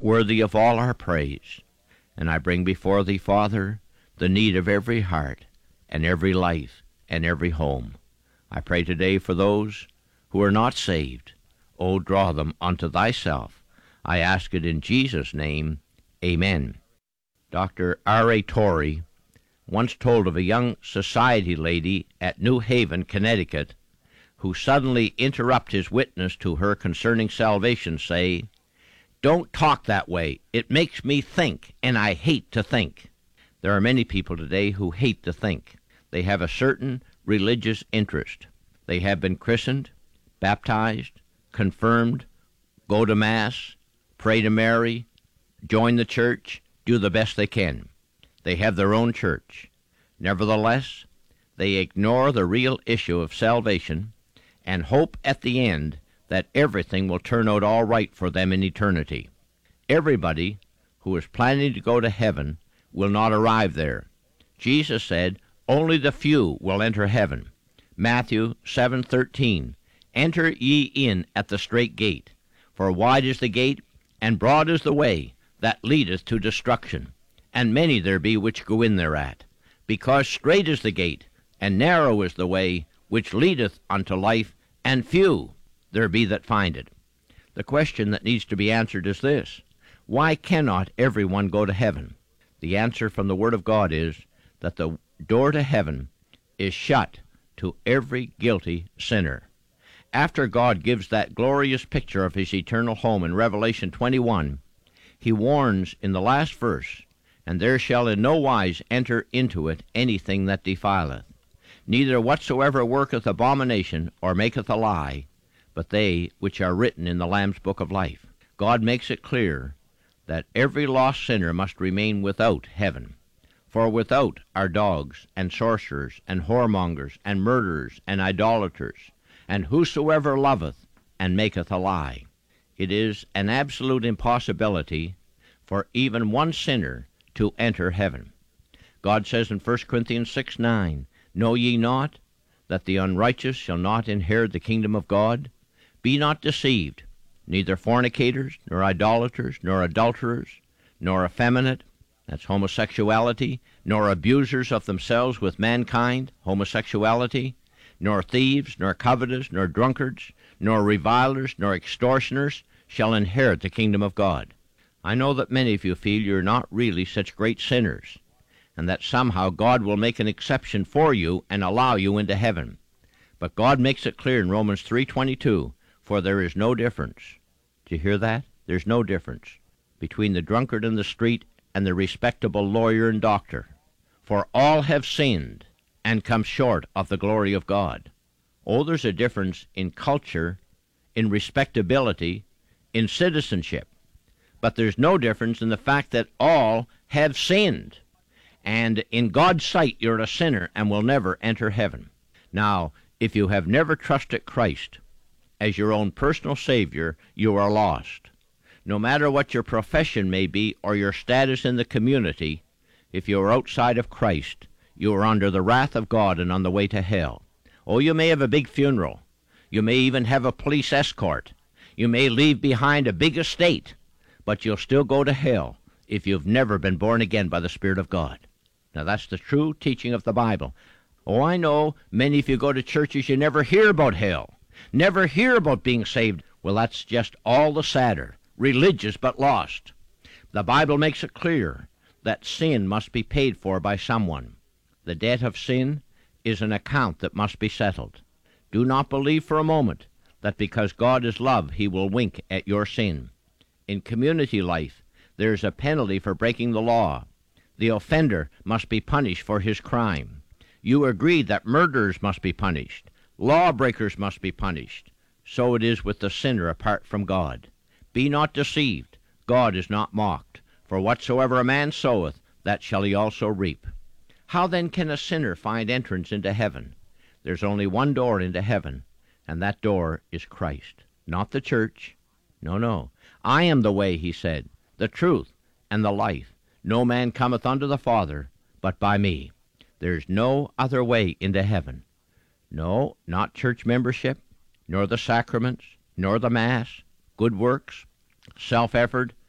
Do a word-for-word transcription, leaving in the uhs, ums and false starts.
worthy of all our praise. And I bring before thee, Father, the need of every heart and every life and every home. I pray today for those who are not saved. O draw them unto thyself. I ask it in Jesus' name. Amen. Doctor R A Torrey once told of a young society lady at New Haven, Connecticut, who suddenly interrupt his witness to her concerning salvation, say, "Don't talk that way. It makes me think, and I hate to think." There are many people today who hate to think. They have a certain religious interest. They have been christened, baptized, confirmed, go to Mass, pray to Mary, join the church, do the best they can. They have their own church. Nevertheless, they ignore the real issue of salvation and hope at the end that everything will turn out all right for them in eternity. Everybody who is planning to go to heaven will not arrive there. Jesus said, "Only the few will enter heaven." Matthew seven thirteen, "Enter ye in at the strait gate, for wide is the gate, and broad is the way that leadeth to destruction, and many there be which go in thereat. Because strait is the gate, and narrow is the way which leadeth unto life, and few there be that find it." The question that needs to be answered is this: why cannot everyone go to heaven? The answer from the Word of God is that the door to heaven is shut to every guilty sinner. After God gives that glorious picture of his eternal home in Revelation twenty-one, he warns in the last verse, "And there shall in no wise enter into it anything that defileth, neither whatsoever worketh abomination or maketh a lie, but they which are written in the Lamb's book of life." God makes it clear that every lost sinner must remain without heaven. For without are dogs, and sorcerers, and whoremongers, and murderers, and idolaters, and whosoever loveth and maketh a lie. It is an absolute impossibility for even one sinner to enter heaven. God says in First Corinthians six nine, "Know ye not that the unrighteous shall not inherit the kingdom of God? Be not deceived, neither fornicators, nor idolaters, nor adulterers, nor effeminate," that's homosexuality, "nor abusers of themselves with mankind," homosexuality, "nor thieves, nor covetous, nor drunkards, nor revilers, nor extortioners shall inherit the kingdom of God." I know that many of you feel you're not really such great sinners, and that somehow God will make an exception for you and allow you into heaven. But God makes it clear in Romans three twenty-two, "For there is no difference." Do you hear that? There's no difference between the drunkard in the street and the respectable lawyer and doctor. "For all have sinned and come short of the glory of God." Oh, there's a difference in culture, in respectability, in citizenship. But there's no difference in the fact that all have sinned. And in God's sight, you're a sinner and will never enter heaven. Now, if you have never trusted Christ as your own personal Savior, you are lost. No matter what your profession may be or your status in the community, if you are outside of Christ, you are under the wrath of God and on the way to hell. Oh, you may have a big funeral. You may even have a police escort. You may leave behind a big estate, but you'll still go to hell if you've never been born again by the Spirit of God. Now, that's the true teaching of the Bible. Oh, I know many of you go to churches, you never hear about hell, never hear about being saved. Well, that's just all the sadder. Religious but lost. The Bible makes it clear that sin must be paid for by someone. The debt of sin is an account that must be settled. Do not believe for a moment that because God is love, he will wink at your sin. In community life, there is a penalty for breaking the law. The offender must be punished for his crime. You agree that murderers must be punished. Lawbreakers must be punished. So it is with the sinner apart from God. Be not deceived. God is not mocked. For whatsoever a man soweth, that shall he also reap. How then can a sinner find entrance into heaven? There's only one door into heaven, and that door is Christ, not the church. No, no. "I am the way," he said, "the truth, and the life. No man cometh unto the Father but by me." There's no other way into heaven. No, not church membership, nor the sacraments, nor the Mass, good works, self-effort,